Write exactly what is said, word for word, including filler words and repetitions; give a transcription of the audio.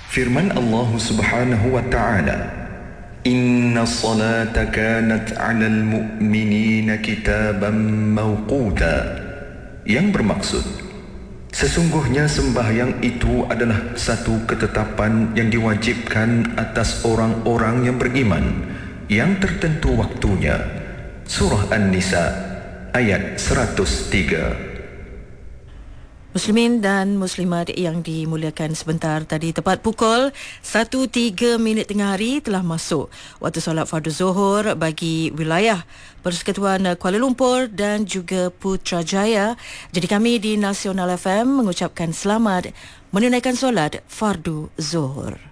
Firman Allah Subhanahu wa taala, Inna salata kanat 'alal mu'minina kitaban mawquta, yang bermaksud sesungguhnya sembahyang itu adalah satu ketetapan yang diwajibkan atas orang-orang yang beriman, yang tertentu waktunya. Surah An-Nisa ayat seratus tiga. Muslimin dan muslimat yang dimuliakan, sebentar tadi tepat pukul satu tiga minit tengah hari telah masuk waktu solat fardu Zuhur bagi wilayah Persekutuan Kuala Lumpur dan juga Putrajaya. Jadi kami di Nasional F M mengucapkan selamat menunaikan solat fardu Zuhur.